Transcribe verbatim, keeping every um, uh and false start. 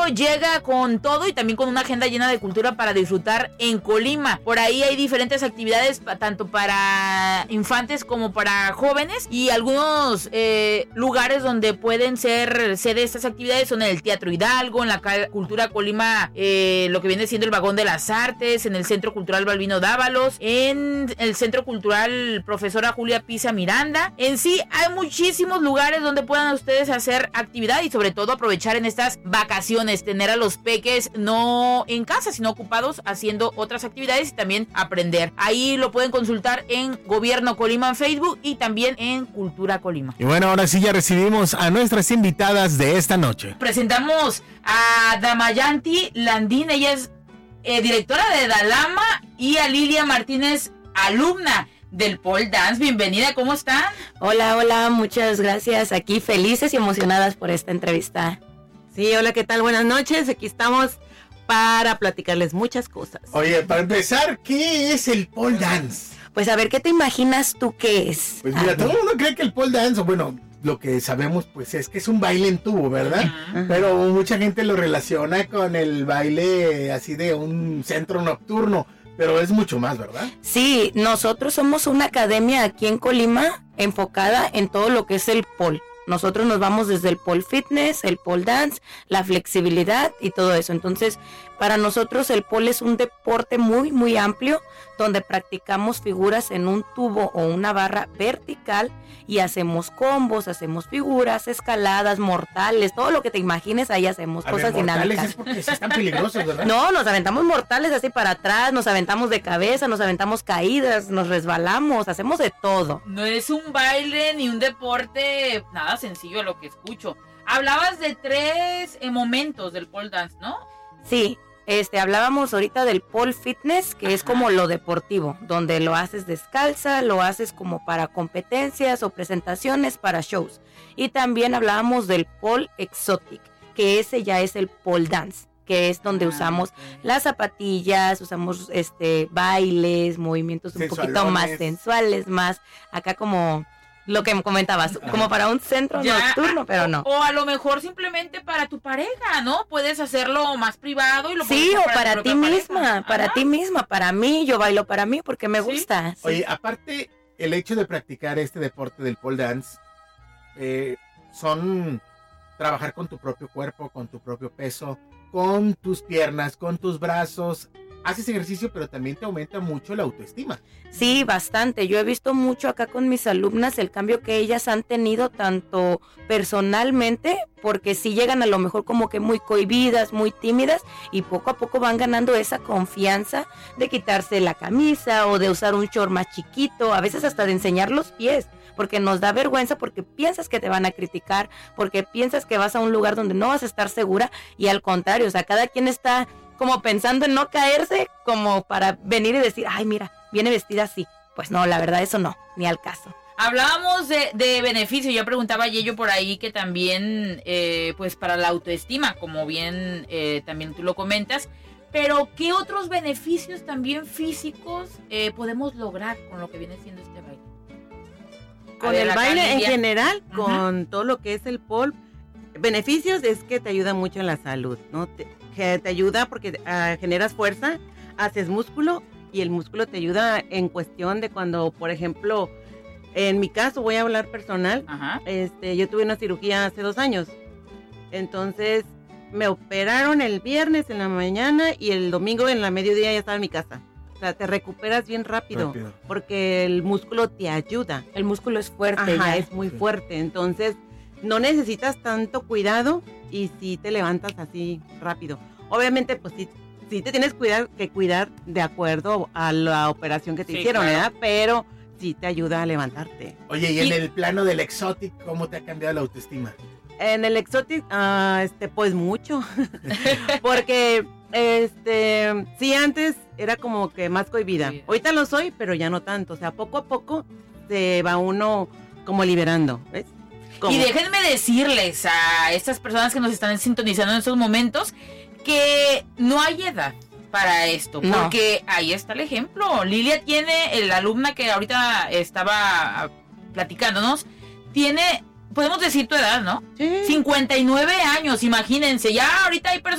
llega con todo y también con una agenda llena de cultura para disfrutar en Colima. Por ahí hay diferentes actividades tanto para infantes como para jóvenes, y algunos eh, lugares donde pueden ser sede de estas actividades son en el Teatro Hidalgo, en la Cultura Colima, eh, lo que viene siendo el Vagón de las Artes, en el Centro Cultural Balbino Dávalos, en el Centro Cultural Profesora Julia Pisa Miranda. En sí hay muchísimos lugares donde puedan ustedes hacer actividad y sobre todo aprovechar en estas vacaciones, tener a los peques no en casa sino ocupados haciendo otras actividades y también aprender. Ahí lo pueden consultar en Gobierno Colima en Facebook y también en Cultura Colima. Y bueno, ahora sí ya recibimos a nuestras invitadas de esta noche. Presentamos a Damayanti Landín, ella es eh, directora de Dalama, y a Lilia Martínez, alumna del pole dance. Bienvenida, ¿cómo están? Hola, hola, muchas gracias. Aquí felices y emocionadas por esta entrevista. Sí, hola, ¿qué tal? Buenas noches. Aquí estamos para platicarles muchas cosas. Oye, para empezar, ¿qué es el pole dance? Pues a ver, ¿qué te imaginas tú que es? Pues mira, todo el mundo cree que el pole dance, o bueno, lo que sabemos pues es que es un baile en tubo, ¿verdad? Uh-huh. Pero mucha gente lo relaciona con el baile así de un centro nocturno, pero es mucho más, ¿verdad? Sí, nosotros somos una academia aquí en Colima enfocada en todo lo que es el pole. Nosotros nos vamos desde el pole fitness, el pole dance, la flexibilidad y todo eso. Entonces, para nosotros el pole es un deporte muy, muy amplio donde practicamos figuras en un tubo o una barra vertical y hacemos combos, hacemos figuras, escaladas, mortales, todo lo que te imagines, ahí hacemos a cosas ver, mortales dinámicas. Es porque sí están peligrosos, ¿verdad? No, nos aventamos mortales así para atrás, nos aventamos de cabeza, nos aventamos caídas, nos resbalamos, hacemos de todo. No es un baile ni un deporte nada sencillo a lo que escucho. Hablabas de tres eh, momentos del pole dance, ¿no? Sí. Este, hablábamos ahorita del pole fitness, que Ajá. es como lo deportivo, donde lo haces descalza, lo haces como para competencias o presentaciones para shows. Y también hablábamos del pole exotic, que ese ya es el pole dance, que es donde ah, usamos okay. las zapatillas, usamos este bailes, movimientos un poquito más sensuales, más acá como lo que comentabas, como para un centro ya, nocturno, pero no. O a lo mejor simplemente para tu pareja, ¿no? Puedes hacerlo más privado y lo sí, puedes o para, para ti misma, pareja. para Ajá. ti misma, para mí, yo bailo para mí porque me ¿Sí? gusta. Sí. Oye, aparte, el hecho de practicar este deporte del pole dance, eh, son trabajar con tu propio cuerpo, con tu propio peso, con tus piernas, con tus brazos. Haces ejercicio, pero también te aumenta mucho la autoestima. Sí, bastante. Yo he visto mucho acá con mis alumnas el cambio que ellas han tenido tanto personalmente, porque sí llegan a lo mejor como que muy cohibidas, muy tímidas, y poco a poco van ganando esa confianza de quitarse la camisa o de usar un short más chiquito, a veces hasta de enseñar los pies, porque nos da vergüenza, porque piensas que te van a criticar, porque piensas que vas a un lugar donde no vas a estar segura, y al contrario, o sea, cada quien está como pensando en no caerse, como para venir y decir, ay, mira, viene vestida así. Pues no, la verdad, eso no, ni al caso. Hablábamos de, de beneficio, yo preguntaba a Yello por ahí que también, eh, pues para la autoestima, como bien eh, también tú lo comentas, pero ¿qué otros beneficios también físicos eh, podemos lograr con lo que viene siendo este baile? Con ver, el baile en general, uh-huh. con todo lo que es el pole, beneficios es que te ayuda mucho en la salud, ¿no? Te, que te ayuda porque uh, generas fuerza, haces músculo y el músculo te ayuda en cuestión de cuando, por ejemplo, en mi caso, voy a hablar personal, Ajá. este, yo tuve una cirugía hace dos años, entonces me operaron el viernes en la mañana y el domingo en la mediodía ya estaba en mi casa. O sea, te recuperas bien rápido, rápido. porque el músculo te ayuda. El músculo es fuerte. Ajá, ya. es muy sí. fuerte, entonces no necesitas tanto cuidado y sí te levantas así rápido. Obviamente, pues sí, sí te tienes cuidar, que cuidar de acuerdo a la operación que te sí, hicieron, claro. ¿verdad? Pero sí te ayuda a levantarte. Oye, y en y, el plano del exotic, ¿cómo te ha cambiado la autoestima? En el exotic, uh, este, pues mucho. Porque, este, sí, antes era como que más cohibida. Sí. Ahorita lo soy, pero ya no tanto. O sea, poco a poco se va uno como liberando, ¿ves? ¿Cómo? Y déjenme decirles a estas personas que nos están sintonizando en estos momentos que no hay edad para esto, no. porque ahí está el ejemplo. Lilia tiene, la alumna que ahorita estaba platicándonos, tiene, podemos decir tu edad, ¿no? Sí. cincuenta y nueve años, imagínense, ya ahorita hay personas